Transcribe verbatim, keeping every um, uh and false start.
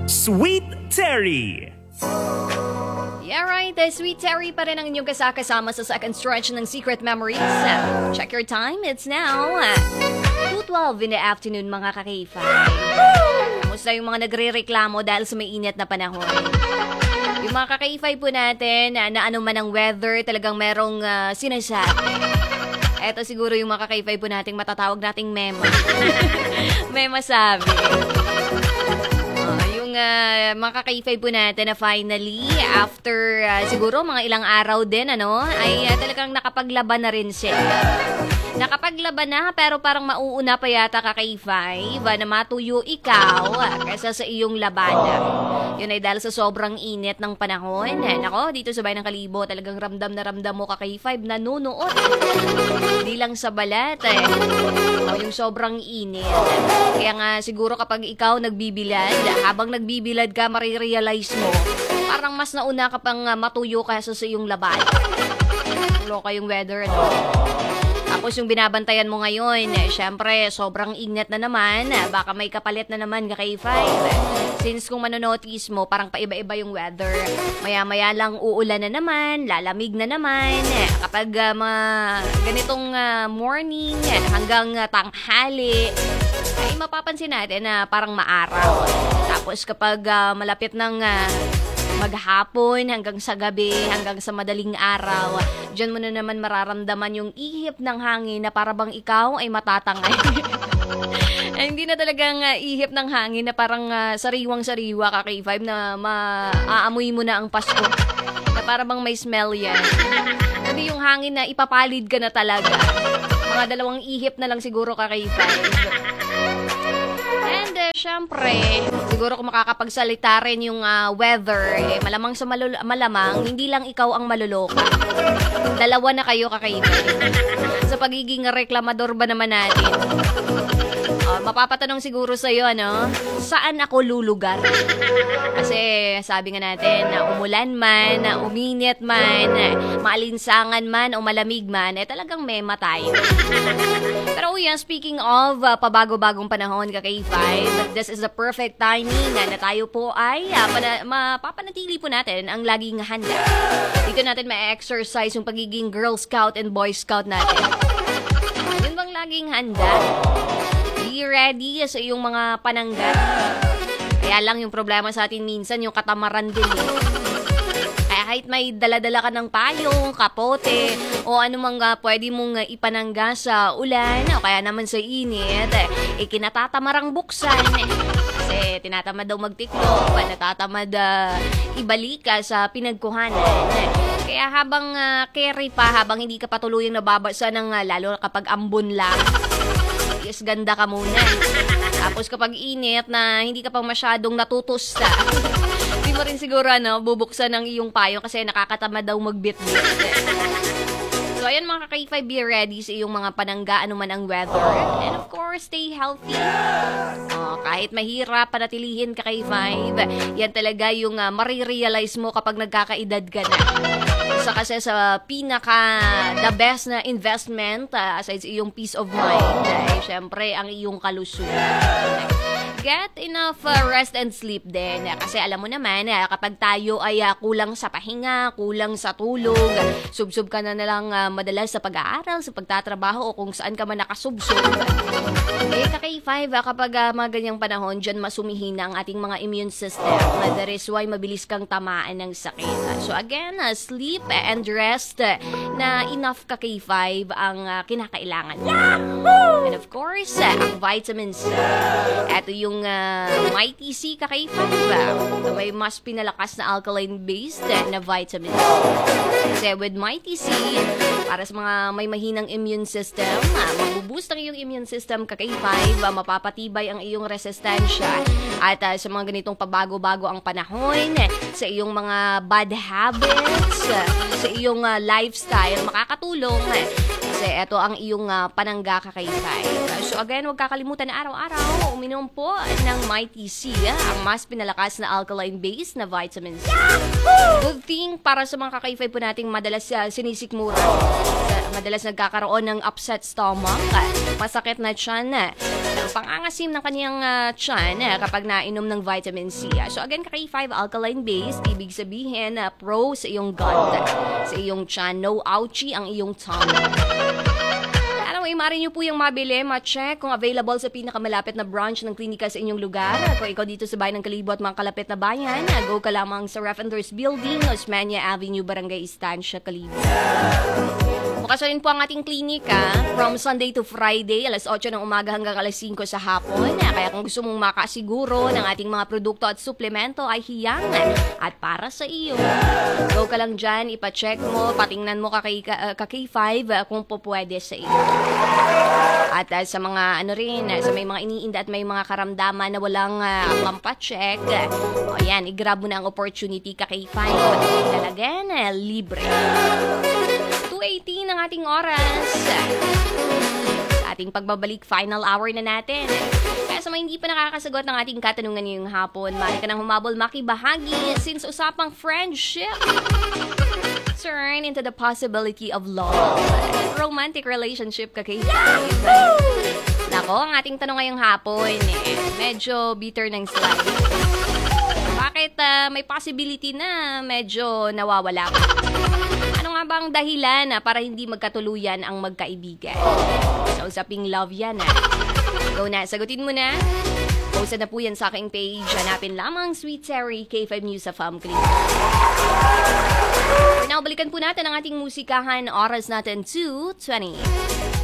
Sweet Terry. Yeah, right. Uh, Sweet Terry pa rin ang inyong kasakasama sa second stretch ng Secret Memories. Uh, check your time. It's now uh, two twelve in the afternoon, mga kakaifa. Kamusta yung mga nagre-reklamo dahil sa may init na panahon? Yung mga kakaifay po natin uh, na ano man ang weather, talagang merong uh, sinasabi. Eto siguro yung mga kakaifay po nating matatawag nating mema. Mema sabi. Uh, mga kakaifay po natin na finally, after uh, siguro mga ilang araw din, ano, ay uh, talagang nakapaglaban na rin siya. Nakapaglaban na, pero parang mauuna pa yata kakaifay ba na matuyo ikaw uh, kaysa sa iyong labanan. Yun ay dahil sa sobrang init ng panahon. Eh, nako, dito sa Bayan ng Kalibo, talagang ramdam na ramdam mo kakaifay na nunuot. Hindi lang sa balat, eh. O, yung sobrang init. Kaya nga, siguro kapag ikaw nagbibilad, habang nagbibilad ka, marirealize mo, parang mas nauna ka pang uh, matuyo kaysa sa iyong laban. Loka yung weather, no? Tapos yung binabantayan mo ngayon, eh, syempre, sobrang init na naman. Baka may kapalit na naman, kakaifay. Since kung manonotice mo, parang paiba-iba yung weather. Maya-maya lang uulan na naman, lalamig na naman. Kapag uh, mga ganitong uh, morning hanggang uh, tanghali, ay mapapansin natin na parang maaraw. Tapos kapag uh, malapit ng uh, maghapon hanggang sa gabi, hanggang sa madaling araw, dyan mo na naman mararamdaman yung ihip ng hangin na para bang ikaw ay matatangay. Ay, hindi na talagang uh, ihip ng hangin na parang uh, sariwang-sariwa ka kay Vibe na maaamoy mo na ang Pasko. Na para bang may smell yan. Hindi yung hangin na ipapalid ka na talaga. Mga dalawang ihip na lang siguro ka kay Vibe. And uh, syempre, siguro kung makakapagsalita rin yung uh, weather, eh, malamang sa malul- malamang, hindi lang ikaw ang maluloka. Dalawa na kayo kakaiba. Sa pagiging reklamador ba naman natin? Uh, mapapatanong siguro sa'yo, ano, saan ako lulugar? Kasi sabi nga natin, na umulan man, na uminit man, maalinsangan man o malamig man, eh talagang mema tayo. Pero yan, speaking of uh, pabago-bagong panahon, kakay five, this is the perfect timing na, na tayo po ay uh, pana- mapapanatili po natin ang laging handa. Dito natin ma-exercise yung pagiging Girl Scout and Boy Scout natin. Yun bang laging handa? Be ready sa iyong mga pananggat. Kaya lang yung problema sa atin minsan, yung katamaran din eh. Kaya kahit may dala-dala ka ng payong, kapote, o anumang uh, pwede mong uh, ipanangga sa ulan, o kaya naman sa init, eh, kinatatamarang buksan. Kasi tinatamad daw magtiklop, natatamad uh, ibalik ka sa pinagkuhanan. Kaya habang uh, carry pa, habang hindi ka patuluyang nababasa ng uh, lalo kapag ambon lang, yes, ganda ka muna. Tapos kapag init na hindi ka pa masyadong natutusta, hindi mo rin siguro ano, bubuksan ng iyong payo kasi nakakatamad daw magbit-bit. So ayan mga kakaifay, be ready sa iyong mga panangga, ano man ang weather. And of course, stay healthy. Uh, kahit mahirap, panatilihin kakaifay. Yan talaga yung uh, marirealize mo kapag nagkakaedad ka na. So kasi sa pinaka the best na investment uh, aside sa iyong peace of mind ay syempre ang iyong kalusugan. Get enough uh, rest and sleep din. Kasi alam mo naman, uh, kapag tayo ay uh, kulang sa pahinga, kulang sa tulog, subsub ka na nalang uh, madalas sa pag-aaral, sa pagtatrabaho o kung saan ka man nakasubsub. Eh, kakay five, uh, kapag uh, mga ganyang panahon, dyan masumihina ang ating mga immune system. Uh, that is why mabilis kang tamaan ng sakit. Uh, so again, uh, sleep and rest uh, na enough kakay five ang uh, kinakailangan. Yahoo! And of course, uh, ang vitamins. Uh, ito yung uh, Mighty C kakay five. Uh, may mas pinalakas na alkaline-based uh, na vitamins. Kasi with Mighty C, para sa mga may mahinang immune system, uh, mabuboost ang iyong immune system kakay five, uh, mapapatibay ang iyong resistensya. At uh, sa mga ganitong pabago-bago ang panahon, sa iyong mga bad habits, uh, sa iyong uh, lifestyle, makakatulong. Uh, kasi ito ang iyong uh, panangga kakay five. Uh, so again, huwag kakalimutan na araw-araw, uminom po ng Mighty C, uh, ang mas pinalakas na alkaline-based na vitamins. Yahoo! Good thing para sa mga kakay five po nating madalas uh, sinisikmura. madalas nagkakaroon ng upset stomach, masakit na tiyan, ng pangangasim ng kanyang uh, tiyan kapag nainom ng vitamin C. So again, K five alkaline based, ibig sabihin uh, pro sa iyong gut, sa iyong tiyan, no ouchie ang iyong tongue. Anyway, maaari nyo po yung mabili, ma-check kung available sa pinakamalapit na branch ng klinika sa inyong lugar. Kung ikaw dito sa bayan ng Kalibo at mga kalapit na bayan, go ka lamang sa Refenders Building, Osmeña Avenue, Barangay Estancia, Kalibo. Bukas rin po ang ating klinika from Sunday to Friday, alas otso ng umaga hanggang alas singko sa hapon. Kaya kung gusto mong makasiguro ng ating mga produkto at suplemento ay hiyangan at para sa iyo. Go ka lang dyan, ipacheck mo, patingnan mo ka kay, ka, ka K five kung po pwede sa iyo. At uh, sa mga ano rin, sa may mga iniinda at may mga karamdaman na walang uh, mampacheck, o yan, i-grab mo na ang opportunity ka K five. Talagang uh, libre. two eighteen ang ating oras. Sa ating pagbabalik, final hour na natin. Kaya sa mga hindi pa nakakasagot ng ating katanungan ngayong hapon, maaari ka nang humabol makibahagi since usapang friendship. Turn into the possibility of love. Romantic relationship ka kay five. Nako, ang ating tanong ngayong hapon, eh, medyo bitter ng slide. Bakit uh, may possibility na medyo nawawala ka? Ano nga bang dahilan na para hindi magkatuluyan ang magkaibigan? So, usaping love yan, ha? Go na, sagutin mo na. Post na po yan sa aking page. Hanapin lamang Sweet Terry, K five News sa Fam Click. Now, balikan po natin ang ating musikahan. Oras natin two twenty.